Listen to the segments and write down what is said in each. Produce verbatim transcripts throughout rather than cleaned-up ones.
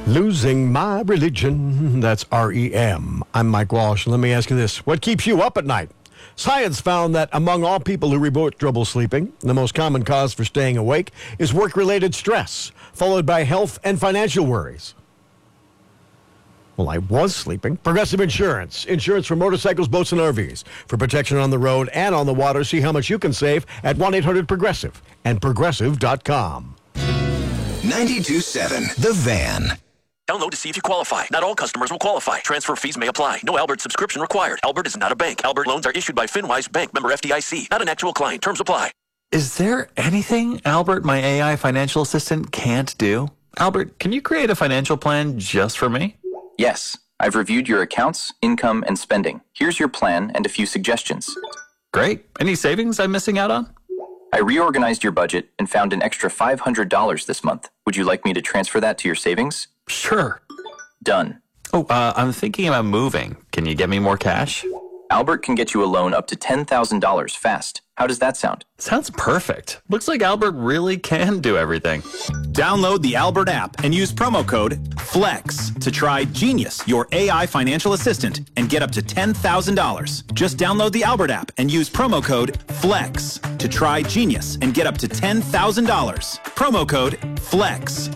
Losing my religion. That's R E M. I'm Mike Walsh. Let me ask you this. What keeps you up at night? Science found that among all people who report trouble sleeping, the most common cause for staying awake is work-related stress, followed by health and financial worries. Well, I was sleeping. Progressive Insurance. Insurance for motorcycles, boats, and R Vs. For protection on the road and on the water, see how much you can save at one eight hundred progressive and progressive dot com. ninety-two point seven The Van. Download to see if you qualify. Not all customers will qualify. Transfer fees may apply. No Albert subscription required. Albert is not a bank. Albert loans are issued by FinWise Bank, member F D I C. Not an actual client. Terms apply. Is there anything Albert, my A I financial assistant, can't do? Albert, can you create a financial plan just for me? Yes. I've reviewed your accounts, income, and spending. Here's your plan and a few suggestions. Great. Any savings I'm missing out on? I reorganized your budget and found an extra five hundred dollars this month. Would you like me to transfer that to your savings? Sure. Done. Oh, uh, I'm thinking about moving. Can you get me more cash? Albert can get you a loan up to ten thousand dollars fast. How does that sound? Sounds perfect. Looks like Albert really can do everything. Download the Albert app and use promo code FLEX to try Genius, your A I financial assistant, and get up to ten thousand dollars. Just download the Albert app and use promo code FLEX to try Genius and get up to ten thousand dollars. Promo code FLEX.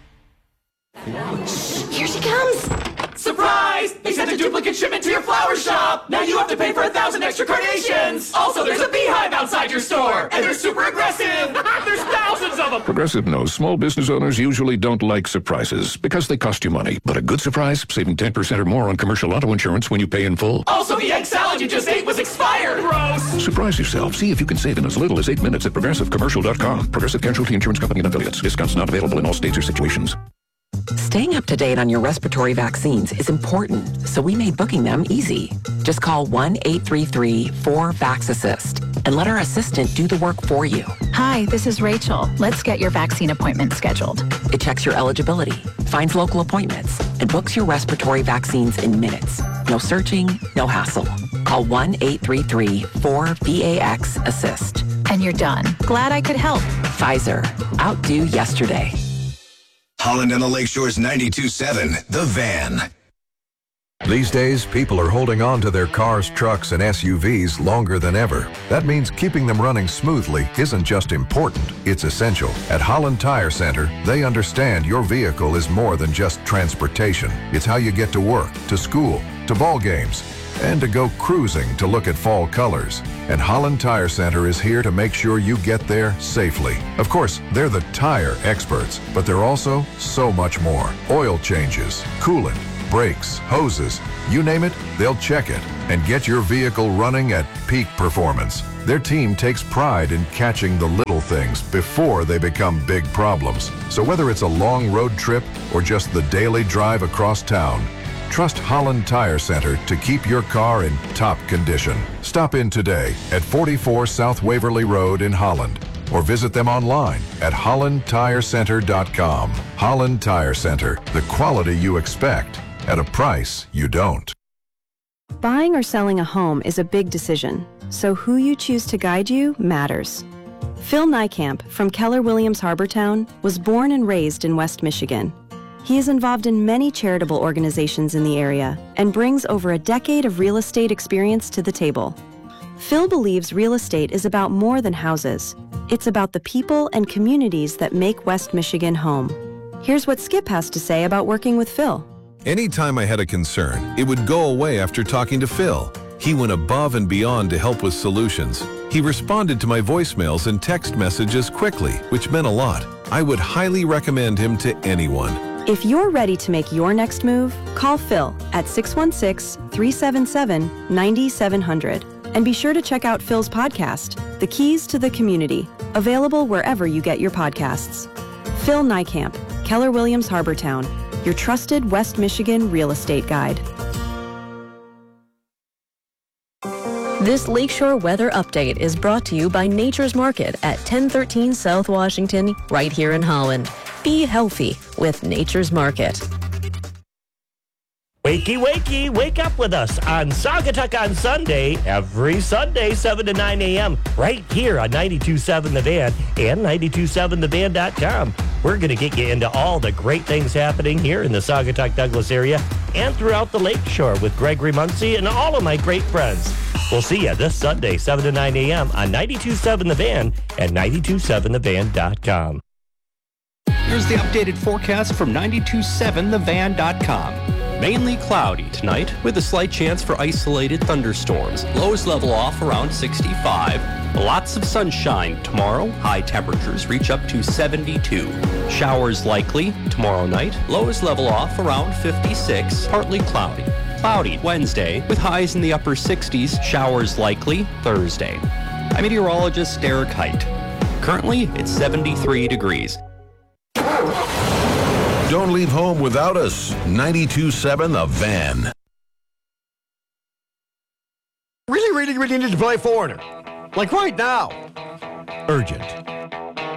Here she comes! Surprise! They sent a duplicate shipment to your flower shop! Now you have to pay for a thousand extra carnations! Also, there's a beehive outside your store! And they're super aggressive! There's thousands of them! Progressive knows small business owners usually don't like surprises because they cost you money. But a good surprise, saving ten percent or more on commercial auto insurance when you pay in full. Also, the egg salad you just ate was expired! Gross! Surprise yourself. See if you can save in as little as eight minutes at progressive commercial dot com. Progressive Casualty Insurance Company and affiliates. Discounts not available in all states or situations. Staying up to date on your respiratory vaccines is important, so we made booking them easy. Just call one eight three three four VAX-ASSIST and let our assistant do the work for you. Hi, this is Rachel. Let's get your vaccine appointment scheduled. It checks your eligibility, finds local appointments, and books your respiratory vaccines in minutes. No searching, no hassle. Call one eight three three four VAX-ASSIST. And you're done. Glad I could help. Pfizer. Outdo yesterday. Holland and the Lakeshore's ninety-two point seven The Van. These days, people are holding on to their cars, trucks, and S U Vs longer than ever. That means keeping them running smoothly isn't just important, it's essential. At Holland Tire Center, they understand your vehicle is more than just transportation. It's how you get to work, to school, to ball games, and to go cruising to look at fall colors. And Holland Tire Center is here to make sure you get there safely. Of course, they're the tire experts, but they're also so much more. Oil changes, coolant, brakes, hoses, you name it, they'll check it and get your vehicle running at peak performance. Their team takes pride in catching the little things before they become big problems. So whether it's a long road trip or just the daily drive across town, trust Holland Tire Center to keep your car in top condition. Stop in today at forty-four South Waverly Road in Holland or visit them online at holland tire center dot com. Holland Tire Center, the quality you expect at a price you don't. Buying or selling a home is a big decision, so who you choose to guide you matters. Phil Niekamp from Keller Williams Harbortown was born and raised in West Michigan. He is involved in many charitable organizations in the area and brings over a decade of real estate experience to the table. Phil believes real estate is about more than houses. It's about the people and communities that make West Michigan home. Here's what Skip has to say about working with Phil. Anytime I had a concern, it would go away after talking to Phil. He went above and beyond to help with solutions. He responded to my voicemails and text messages quickly, which meant a lot. I would highly recommend him to anyone. If you're ready to make your next move, call Phil at six one six, three seven seven, nine seven zero zero. And be sure to check out Phil's podcast, The Keys to the Community, available wherever you get your podcasts. Phil Niekamp, Keller Williams Harbortown, your trusted West Michigan real estate guide. This Lakeshore Weather Update is brought to you by Nature's Market at ten thirteen South Washington, right here in Holland. Be healthy with Nature's Market. Wakey, wakey, wake up with us on Saugatuck on Sunday, every Sunday, seven to nine a.m., right here on ninety-two point seven The Van and ninety-two point seven the van dot com. We're We're going to get you into all the great things happening here in the Saugatuck Douglas area and throughout the Lakeshore with Gregory Muncie and all of my great friends. We'll see you this Sunday, seven to nine a.m. on ninety-two point seven The Van and ninety-two seven the van dot com. Here's the updated forecast from ninety-two point seven the van dot com. Mainly cloudy tonight with a slight chance for isolated thunderstorms. Lows level off around sixty-five. Lots of sunshine tomorrow. High temperatures reach up to seventy-two. Showers likely tomorrow night. Lows level off around fifty-six. Partly cloudy. Cloudy Wednesday with highs in the upper sixties. Showers likely Thursday. I'm meteorologist Derek Height. Currently, it's seventy-three degrees. Don't leave home without us. ninety-two point seven The Van. Really, really, really need to play Foreigner. Like right now. Urgent.